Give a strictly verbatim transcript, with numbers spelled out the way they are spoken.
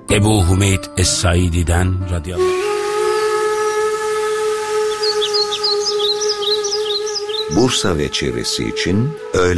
Ebu Hümeyd Es-Saidi'den radıyallahu anh. Bursa ve çevresi için öğle